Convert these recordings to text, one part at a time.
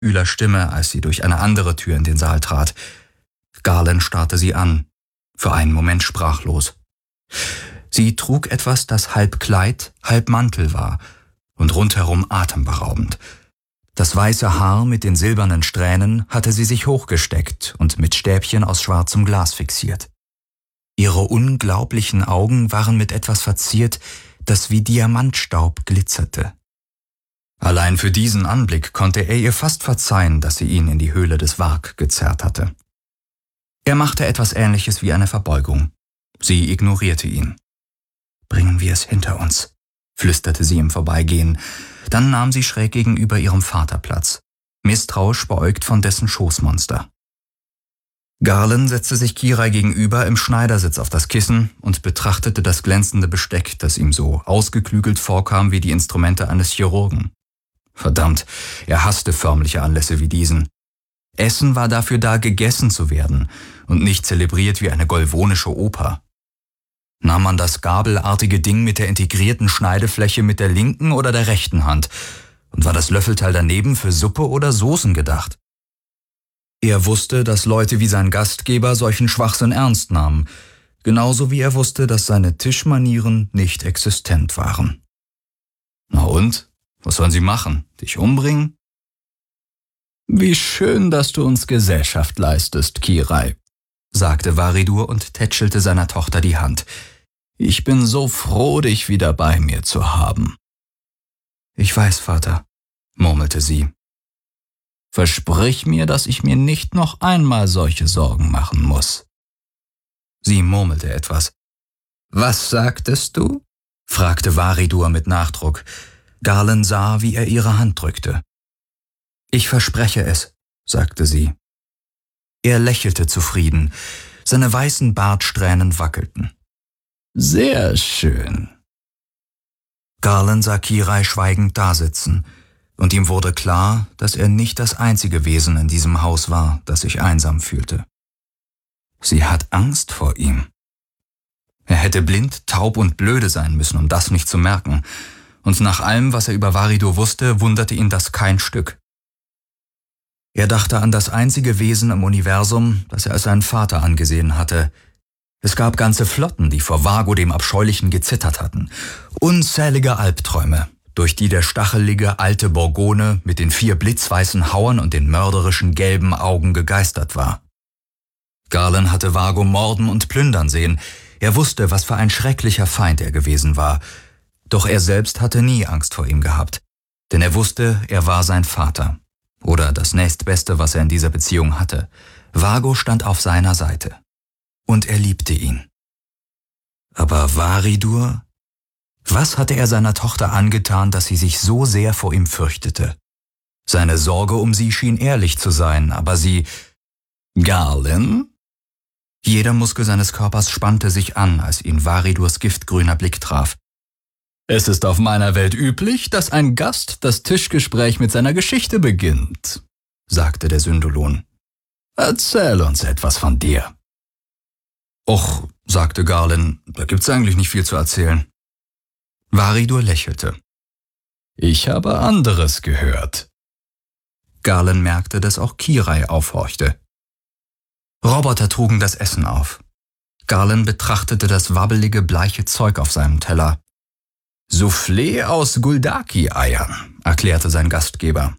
kühler Stimme, als sie durch eine andere Tür in den Saal trat. Garland starrte sie an, für einen Moment sprachlos. Sie trug etwas, das halb Kleid, halb Mantel war und rundherum atemberaubend. Das weiße Haar mit den silbernen Strähnen hatte sie sich hochgesteckt und mit Stäbchen aus schwarzem Glas fixiert. Ihre unglaublichen Augen waren mit etwas verziert, das wie Diamantstaub glitzerte. Allein für diesen Anblick konnte er ihr fast verzeihen, dass sie ihn in die Höhle des Varg gezerrt hatte. Er machte etwas Ähnliches wie eine Verbeugung. Sie ignorierte ihn. »Bringen wir es hinter uns«, flüsterte sie im Vorbeigehen. Dann nahm sie schräg gegenüber ihrem Vater Platz, misstrauisch beäugt von dessen Schoßmonster. Garland setzte sich Kirai gegenüber im Schneidersitz auf das Kissen und betrachtete das glänzende Besteck, das ihm so ausgeklügelt vorkam wie die Instrumente eines Chirurgen. Verdammt, er hasste förmliche Anlässe wie diesen. Essen war dafür da, gegessen zu werden und nicht zelebriert wie eine golvonische Oper. Nahm man das gabelartige Ding mit der integrierten Schneidefläche mit der linken oder der rechten Hand? Und war das Löffelteil daneben für Suppe oder Soßen gedacht? Er wusste, dass Leute wie sein Gastgeber solchen Schwachsinn ernst nahmen, genauso wie er wusste, dass seine Tischmanieren nicht existent waren. Na und? Was sollen sie machen? Dich umbringen? »Wie schön, dass du uns Gesellschaft leistest, Kirai«, sagte Varidur und tätschelte seiner Tochter die Hand. »Ich bin so froh, dich wieder bei mir zu haben.« »Ich weiß, Vater«, murmelte sie. »Versprich mir, dass ich mir nicht noch einmal solche Sorgen machen muss.« Sie murmelte etwas. »Was sagtest du?« fragte Varidur mit Nachdruck. Garland sah, wie er ihre Hand drückte. »Ich verspreche es«, sagte sie. Er lächelte zufrieden. Seine weißen Bartsträhnen wackelten. »Sehr schön.« Garland sah Kirai schweigend dasitzen, und ihm wurde klar, dass er nicht das einzige Wesen in diesem Haus war, das sich einsam fühlte. Sie hat Angst vor ihm. Er hätte blind, taub und blöde sein müssen, um das nicht zu merken, und nach allem, was er über Varidur wusste, wunderte ihn das kein Stück. Er dachte an das einzige Wesen im Universum, das er als seinen Vater angesehen hatte. Es gab ganze Flotten, die vor Vago dem Abscheulichen gezittert hatten. Unzählige Albträume, durch die der stachelige alte Borgone mit den 4 blitzweißen Hauern und den mörderischen gelben Augen gegeistert war. Garland hatte Vago morden und plündern sehen. Er wusste, was für ein schrecklicher Feind er gewesen war. Doch er selbst hatte nie Angst vor ihm gehabt, denn er wusste, er war sein Vater. Oder das nächstbeste, was er in dieser Beziehung hatte. Vago stand auf seiner Seite. Und er liebte ihn. Aber Varidur? Was hatte er seiner Tochter angetan, dass sie sich so sehr vor ihm fürchtete? Seine Sorge um sie schien ehrlich zu sein, aber sie... Garland? Jeder Muskel seines Körpers spannte sich an, als ihn Varidurs giftgrüner Blick traf. »Es ist auf meiner Welt üblich, dass ein Gast das Tischgespräch mit seiner Geschichte beginnt«, sagte der Syndolon. »Erzähl uns etwas von dir.« »Och«, sagte Garland, »da gibt's eigentlich nicht viel zu erzählen.« Varidur lächelte. »Ich habe anderes gehört.« Garland merkte, dass auch Kirai aufhorchte. Roboter trugen das Essen auf. Garland betrachtete das wabbelige, bleiche Zeug auf seinem Teller. »Soufflé aus Guldaki-Eiern«, erklärte sein Gastgeber.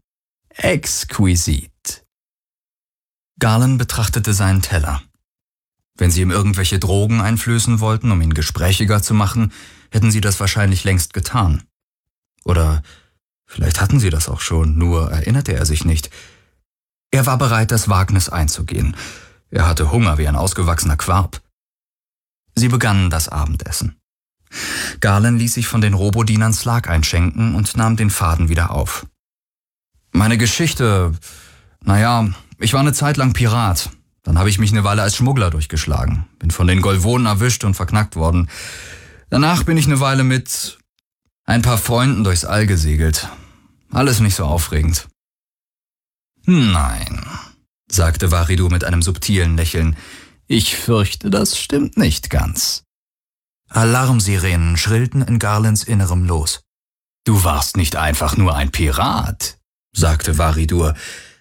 »Exquisit.« Garland betrachtete seinen Teller. Wenn sie ihm irgendwelche Drogen einflößen wollten, um ihn gesprächiger zu machen, hätten sie das wahrscheinlich längst getan. Oder vielleicht hatten sie das auch schon, nur erinnerte er sich nicht. Er war bereit, das Wagnis einzugehen. Er hatte Hunger wie ein ausgewachsener Quarp. Sie begannen das Abendessen. Garland ließ sich von den Robodienern Slag einschenken und nahm den Faden wieder auf. »Meine Geschichte, ich war eine Zeit lang Pirat. Dann habe ich mich eine Weile als Schmuggler durchgeschlagen, bin von den Golvonen erwischt und verknackt worden. Danach bin ich eine Weile mit ein paar Freunden durchs All gesegelt. Alles nicht so aufregend.« »Nein«, sagte Varidur mit einem subtilen Lächeln, »ich fürchte, das stimmt nicht ganz.« Alarmsirenen schrillten in Garlands Innerem los. »Du warst nicht einfach nur ein Pirat. sagte Varidur,